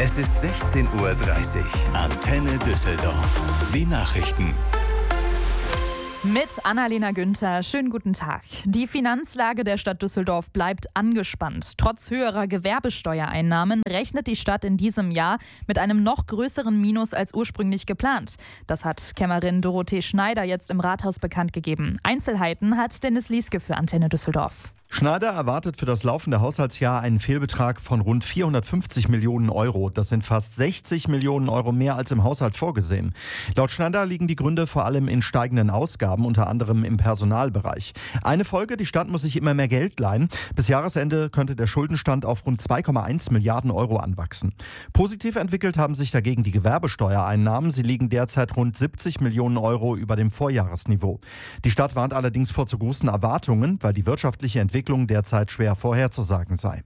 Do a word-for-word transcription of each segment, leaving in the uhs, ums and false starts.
Es ist sechzehn Uhr dreißig. Antenne Düsseldorf. Die Nachrichten. Mit Annalena Günther, schönen guten Tag. Die Finanzlage der Stadt Düsseldorf bleibt angespannt. Trotz höherer Gewerbesteuereinnahmen rechnet die Stadt in diesem Jahr mit einem noch größeren Minus als ursprünglich geplant. Das hat Kämmerin Dorothee Schneider jetzt im Rathaus bekannt gegeben. Einzelheiten hat Dennis Lieske für Antenne Düsseldorf. Schneider erwartet für das laufende Haushaltsjahr einen Fehlbetrag von rund vierhundertfünfzig Millionen Euro. Das sind fast sechzig Millionen Euro mehr als im Haushalt vorgesehen. Laut Schneider liegen die Gründe vor allem in steigenden Ausgaben, unter anderem im Personalbereich. Eine Folge, die Stadt muss sich immer mehr Geld leihen. Bis Jahresende könnte der Schuldenstand auf rund zwei Komma eins Milliarden Euro anwachsen. Positiv entwickelt haben sich dagegen die Gewerbesteuereinnahmen. Sie liegen derzeit rund siebzig Millionen Euro über dem Vorjahresniveau. Die Stadt warnt allerdings vor zu großen Erwartungen, weil die wirtschaftliche Entwicklung derzeit schwer vorherzusagen sei.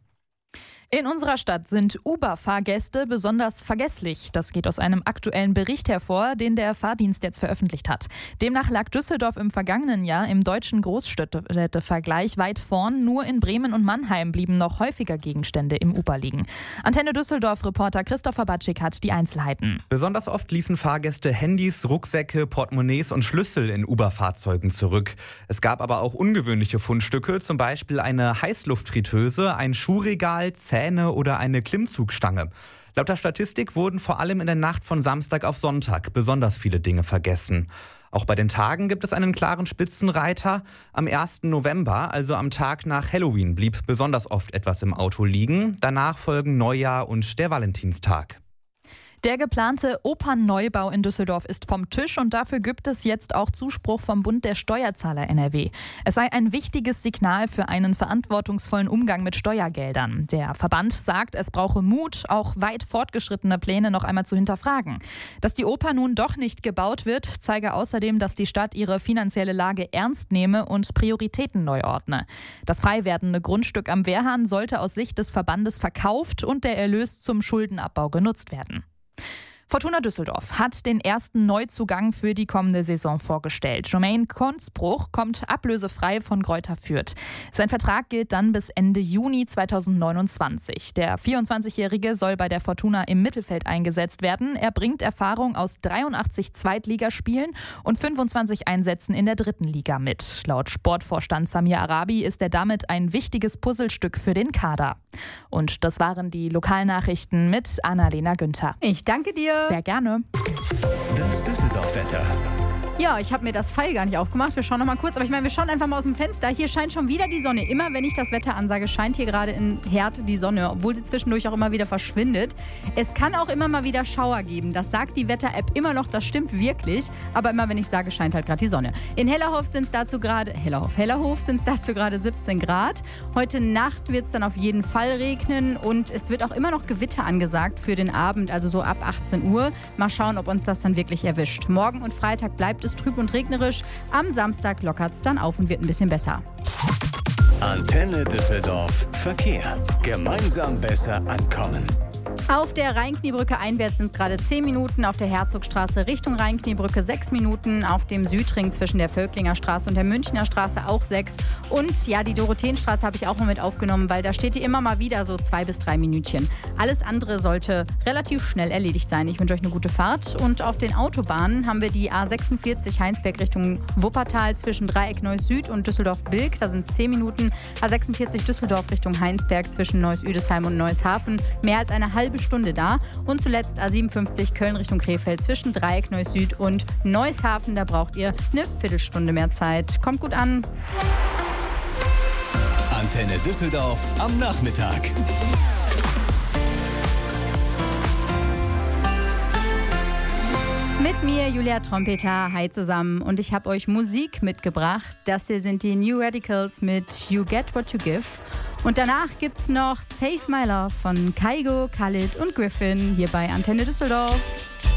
In unserer Stadt sind Uber-Fahrgäste besonders vergesslich. Das geht aus einem aktuellen Bericht hervor, den der Fahrdienst jetzt veröffentlicht hat. Demnach lag Düsseldorf im vergangenen Jahr im deutschen Großstädtevergleich weit vorn. Nur in Bremen und Mannheim blieben noch häufiger Gegenstände im Uber liegen. Antenne Düsseldorf-Reporter Christopher Batschik hat die Einzelheiten. Besonders oft ließen Fahrgäste Handys, Rucksäcke, Portemonnaies und Schlüssel in Uber-Fahrzeugen zurück. Es gab aber auch ungewöhnliche Fundstücke, zum Beispiel eine Heißluftfritteuse, ein Schuhregal, Zähne oder eine Klimmzugstange. Laut der Statistik wurden vor allem in der Nacht von Samstag auf Sonntag besonders viele Dinge vergessen. Auch bei den Tagen gibt es einen klaren Spitzenreiter. Am ersten November, also am Tag nach Halloween, blieb besonders oft etwas im Auto liegen. Danach folgen Neujahr und der Valentinstag. Der geplante Opernneubau in Düsseldorf ist vom Tisch und dafür gibt es jetzt auch Zuspruch vom Bund der Steuerzahler N R W. Es sei ein wichtiges Signal für einen verantwortungsvollen Umgang mit Steuergeldern. Der Verband sagt, es brauche Mut, auch weit fortgeschrittene Pläne noch einmal zu hinterfragen. Dass die Oper nun doch nicht gebaut wird, zeige außerdem, dass die Stadt ihre finanzielle Lage ernst nehme und Prioritäten neu ordne. Das frei werdende Grundstück am Wehrhahn sollte aus Sicht des Verbandes verkauft und der Erlös zum Schuldenabbau genutzt werden. Fortuna Düsseldorf hat den ersten Neuzugang für die kommende Saison vorgestellt. Jermaine Konzbruch kommt ablösefrei von Greuther Fürth. Sein Vertrag gilt dann bis Ende Juni zweitausendneunundzwanzig. Der vierundzwanzigjährige soll bei der Fortuna im Mittelfeld eingesetzt werden. Er bringt Erfahrung aus dreiundachtzig Zweitligaspielen und fünfundzwanzig Einsätzen in der dritten Liga mit. Laut Sportvorstand Samir Arabi ist er damit ein wichtiges Puzzlestück für den Kader. Und das waren die Lokalnachrichten mit Annalena Günther. Ich danke dir. Sehr gerne. Das Düsseldorf-Wetter. Ja, ich habe mir das Pfeil gar nicht aufgemacht. Wir schauen noch mal kurz. Aber ich meine, wir schauen einfach mal aus dem Fenster. Hier scheint schon wieder die Sonne. Immer wenn ich das Wetter ansage, scheint hier gerade in Herd die Sonne, obwohl sie zwischendurch auch immer wieder verschwindet. Es kann auch immer mal wieder Schauer geben. Das sagt die Wetter-App immer noch. Das stimmt wirklich. Aber immer wenn ich sage, scheint halt gerade die Sonne. In Hellerhof sind es dazu gerade Hellerhof, Hellerhof sind es dazu gerade siebzehn Grad. Heute Nacht wird es dann auf jeden Fall regnen und es wird auch immer noch Gewitter angesagt für den Abend, also so ab achtzehn Uhr. Mal schauen, ob uns das dann wirklich erwischt. Morgen und Freitag bleibt es trüb und regnerisch. Am Samstag lockert es dann auf und wird ein bisschen besser. Antenne Düsseldorf Verkehr. Gemeinsam besser ankommen. Auf der Rheinkniebrücke einwärts sind es gerade zehn Minuten, auf der Herzogstraße Richtung Rheinkniebrücke sechs Minuten, auf dem Südring zwischen der Völklinger Straße und der Münchner Straße auch sechs. Und ja, die Dorotheenstraße habe ich auch mal mit aufgenommen, weil da steht die immer mal wieder so zwei bis drei Minütchen. Alles andere sollte relativ schnell erledigt sein. Ich wünsche euch eine gute Fahrt. Und auf den Autobahnen haben wir die A sechsundvierzig Heinsberg Richtung Wuppertal zwischen Dreieck Neuss Süd und Düsseldorf-Bilk. Da sind es zehn Minuten. A sechsundvierzig Düsseldorf Richtung Heinsberg zwischen Neuss-Üdesheim und Neuss-Hafen. Mehr als eine halbe Stunde da. Und zuletzt A siebenundfünfzig Köln Richtung Krefeld zwischen Dreieck Neuss Süd und Neuss-Hafen. Da braucht ihr eine Viertelstunde mehr Zeit. Kommt gut an. Antenne Düsseldorf am Nachmittag. Mit mir Julia Trompeter, hi zusammen. Und ich habe euch Musik mitgebracht. Das hier sind die New Radicals mit You Get What You Give. Und danach gibt's noch Save My Love von Kygo, Khalid und Griffin hier bei Antenne Düsseldorf.